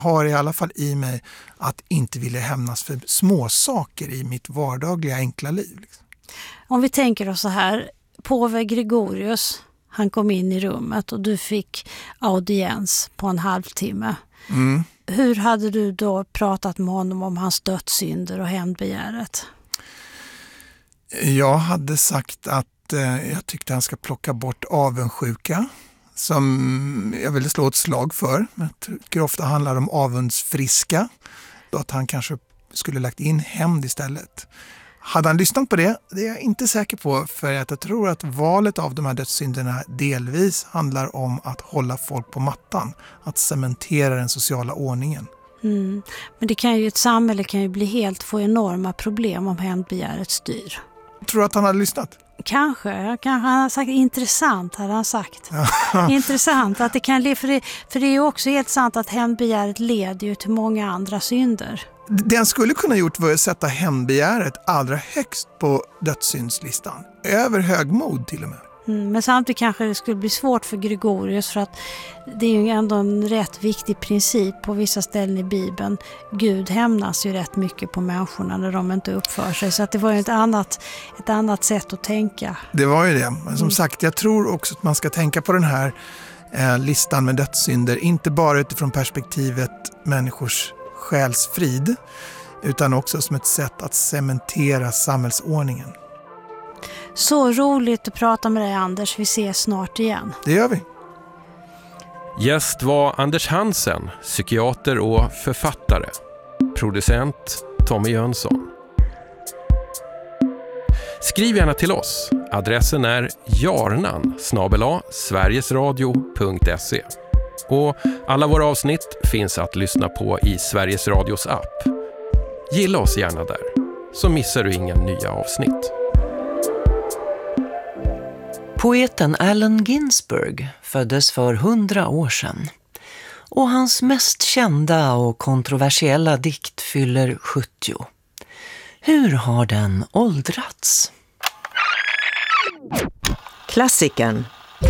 Har i alla fall i mig att inte vilja hämnas för små saker i mitt vardagliga enkla liv. Liksom. Om vi tänker oss så här, påve Gregorius, han kom in i rummet och du fick audiens på en halvtimme. Mm. Hur hade du då pratat med honom om hans dödssynder och hämndbegäret? Jag hade sagt att jag tyckte han ska plocka bort avundsjuka, som jag ville slå ett slag för. Jag tycker ofta handlar om avundsfriska. Då att han kanske skulle lagt in hämnd istället. Hade han lyssnat på det? Det är jag inte säker på, för att jag tror att valet av de här dödssynderna delvis handlar om att hålla folk på mattan. Att cementera den sociala ordningen. Mm. Men ett samhälle kan ju få enorma problem om hämndbegäret styr. Tror du att han hade lyssnat? Kanske han har sagt intressant, hade han sagt. Intressant att det kan för det är ju också helt sant att hämndbegäret leder ju till många andra synder. Det han skulle kunna gjort var att sätta hämndbegäret allra högst på dödssyndslistan. Över högmod till och med. Men samtidigt kanske det skulle bli svårt för Gregorius, för att det är ju ändå en rätt viktig princip på vissa ställen i Bibeln. Gud hämnas ju rätt mycket på människorna när de inte uppför sig. Så att det var ju ett annat sätt att tänka. Det var ju det. Men som sagt, jag tror också att man ska tänka på den här listan med dödssynder. Inte bara utifrån perspektivet människors själsfrid, utan också som ett sätt att cementera samhällsordningen. Så roligt att prata med dig, Anders. Vi ses snart igen. Det gör vi. Gäst var Anders Hansen, psykiater och författare. Producent Tommy Jönsson. Skriv gärna till oss. Adressen är jarnan@sverigesradio.se. Och alla våra avsnitt finns att lyssna på i Sveriges Radios app. Gilla oss gärna där, så missar du inga nya avsnitt. Poeten Allen Ginsberg föddes för 100 år sedan. Och hans mest kända och kontroversiella dikt fyller 70. Hur har den åldrats? Klassikern.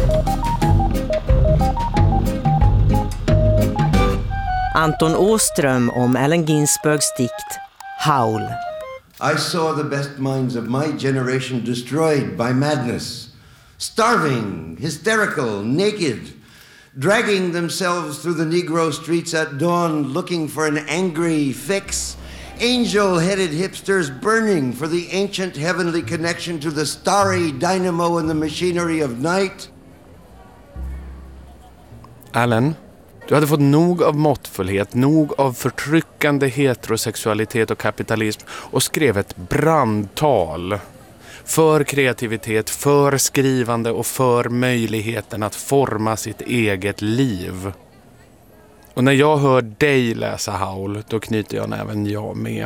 Anton Åström om Allen Ginsbergs dikt Howl. I saw the best minds of my generation destroyed by madness. Starving, hysterical, naked, dragging themselves through the Negro streets at dawn looking for an angry fix. Angel-headed hipsters burning for the ancient heavenly connection to the starry dynamo and the machinery of night. Allen, du hade fått nog av måttfullhet, nog av förtryckande heterosexualitet och kapitalism och skrev ett brandtal för kreativitet, för skrivande och för möjligheten att forma sitt eget liv. Och när jag hör dig läsa Howl, då knyter jag även jag med.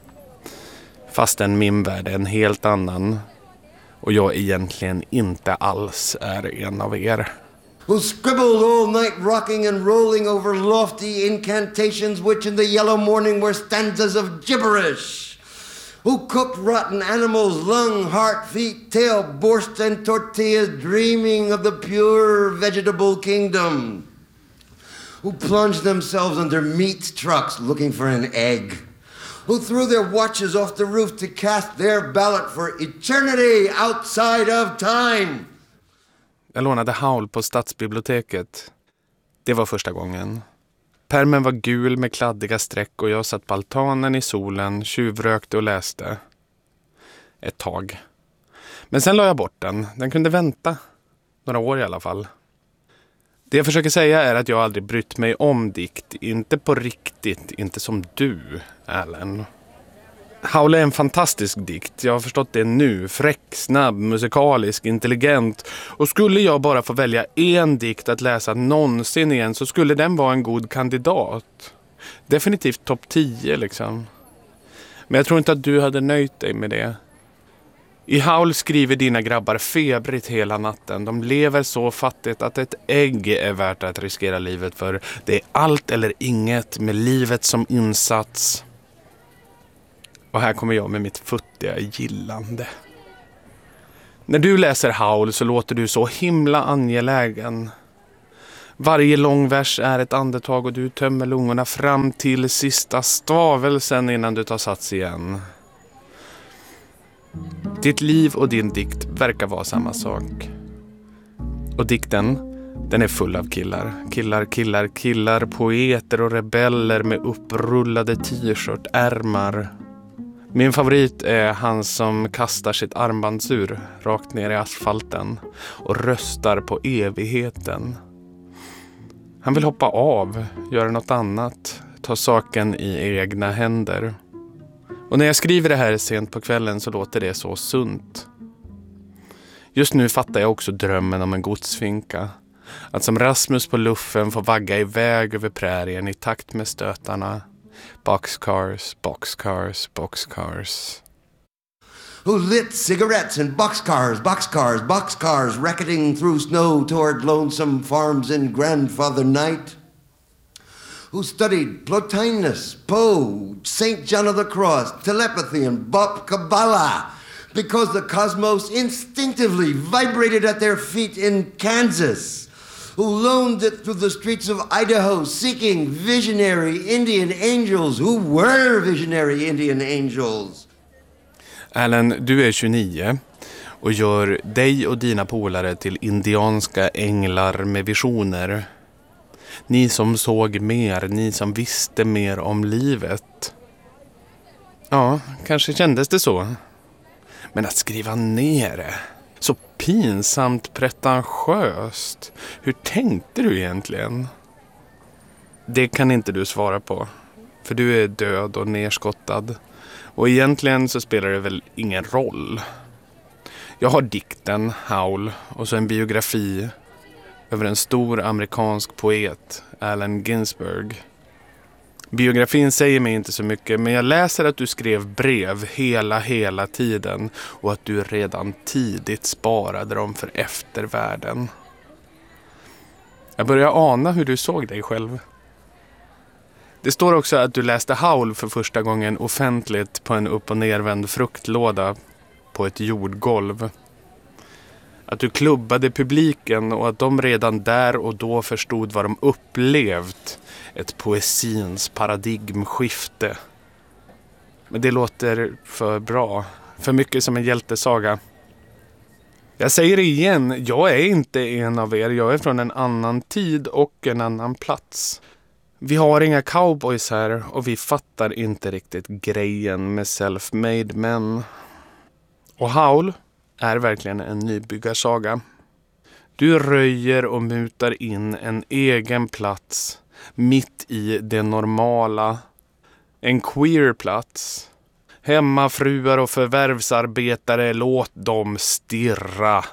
Fastän min värld är en helt annan och jag egentligen inte alls är en av er. Who scribbled all night rocking and rolling over lofty incantations which in the yellow morning were stanzas of gibberish. Who cooked rotten animals, lung, heart, feet, tail, borscht and tortillas, dreaming of the pure vegetable kingdom. Who plunged themselves under meat trucks looking for an egg. Who threw their watches off the roof to cast their ballot for eternity outside of time. Jag lånade Howl på stadsbiblioteket. Det var första gången. Pärmen var gul med kladdiga streck och jag satt på altanen i solen, tjuvrökte och läste. Ett tag. Men sen la jag bort den. Den kunde vänta. Några år i alla fall. Det jag försöker säga är att jag aldrig brytt mig om dikt. Inte på riktigt. Inte som du, Allen. Howl är en fantastisk dikt. Jag har förstått det nu. Fräck, snabb, musikalisk, intelligent. Och skulle jag bara få välja en dikt att läsa någonsin igen så skulle den vara en god kandidat. Definitivt topp 10 liksom. Men jag tror inte att du hade nöjt dig med det. I Howl skriver dina grabbar febrigt hela natten. De lever så fattigt att ett ägg är värt att riskera livet för. Det är allt eller inget med livet som insats. Och här kommer jag med mitt futtiga gillande. När du läser Howl så låter du så himla angelägen. Varje lång vers är ett andetag och du tömmer lungorna fram till sista stavelsen innan du tar sats igen. Ditt liv och din dikt verkar vara samma sak. Och dikten, den är full av killar. Killar, poeter och rebeller med upprullade t-shirt-ärmar. Min favorit är han som kastar sitt armbandsur rakt ner i asfalten och röstar på evigheten. Han vill hoppa av, göra något annat, ta saken i egna händer. Och när jag skriver det här sent på kvällen så låter det så sunt. Just nu fattar jag också drömmen om en godsfinka. Att som Rasmus på luffen få vagga iväg över prärien i takt med stötarna. Boxcars, boxcars, boxcars. Who lit cigarettes in boxcars, racketing through snow toward lonesome farms in grandfather night. Who studied Plotinus, Poe, St. John of the Cross, telepathy and Bob Kabbalah, because the cosmos instinctively vibrated at their feet in Kansas. Who loaned it through the streets of Idaho, seeking visionary Indian angels who were visionary Indian angels. Alan, du är 29 och gör dig och dina polare till indianska änglar med visioner. Ni som såg mer, ni som visste mer om livet. Ja, kanske kändes det så. Men att skriva ner det, så pinsamt pretentiöst. Hur tänkte du egentligen? Det kan inte du svara på, för du är död och nerskottad. Och egentligen så spelar det väl ingen roll. Jag har dikten Howl och så en biografi över en stor amerikansk poet, Allen Ginsberg. Biografin säger mig inte så mycket, men jag läser att du skrev brev hela tiden och att du redan tidigt sparade dem för eftervärlden. Jag börjar ana hur du såg dig själv. Det står också att du läste Howl för första gången offentligt på en upp- och nervänd fruktlåda på ett jordgolv. Att du klubbade publiken och att de redan där och då förstod vad de upplevt. Ett poesins paradigmskifte. Men det låter för bra. För mycket som en hjältesaga. Jag säger det igen, jag är inte en av er. Jag är från en annan tid och en annan plats. Vi har inga cowboys här och vi fattar inte riktigt grejen med self-made men. Och Howl är verkligen en nybyggarsaga. Du röjer och mutar in en egen plats mitt i det normala. En queerplats. Hemmafruar och förvärvsarbetare, låt dem stirra.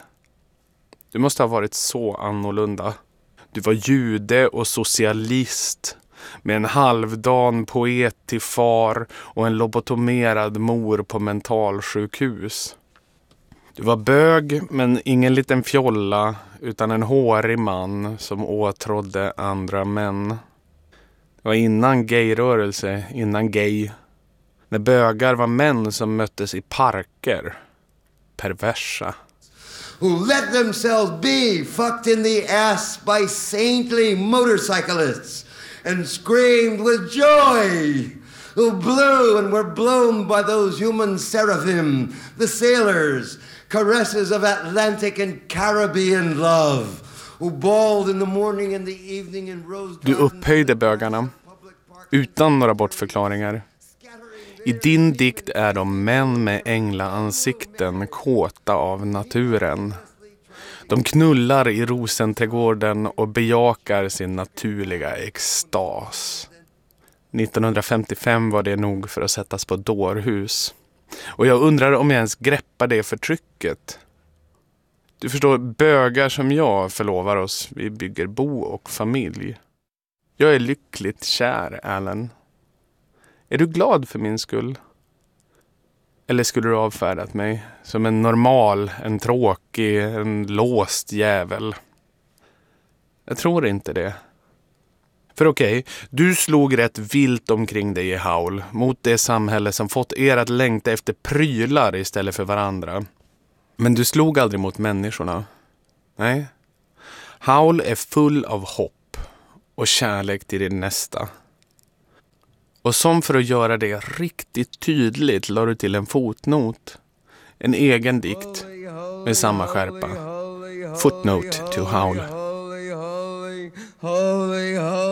Du måste ha varit så annorlunda. Du var jude och socialist med en halvdan poet till far och en lobotomerad mor på mentalsjukhus. Du var bög men ingen liten fjolla utan en hårig man som åtrådde andra män. Det var innan gayrörelse, innan gay. När bögar var män som möttes i parker. Perversa. Who let themselves be fucked in the ass by saintly motorcyclists and screamed with joy. Who blew and were blown by those human seraphim, the sailors, caresses of Atlantic and Caribbean love. Who bawled in the morning and the evening in Rose Du upphöjde bögarna utan några bortförklaringar. I din dikt är de män med änglaansikten kåta av naturen. De knullar i rosenträdgården och bejakar sin naturliga extas. 1955 var det nog för att sättas på dårhus. Och jag undrar om jag ens greppar det förtrycket. Du förstår, bögar som jag förlovar oss. Vi bygger bo och familj. Jag är lyckligt kär, Alan. Är du glad för min skull? Eller skulle du avfärdat mig som en normal, en tråkig, en låst jävel? Jag tror inte det. För okej, du slog rätt vilt omkring dig i Howl mot det samhälle som fått er att längta efter prylar istället för varandra. Men du slog aldrig mot människorna. Nej. Howl är full av hopp och kärlek till din nästa. Och som för att göra det riktigt tydligt la du till en fotnot. En egen dikt med samma skärpa. Footnote to Howl.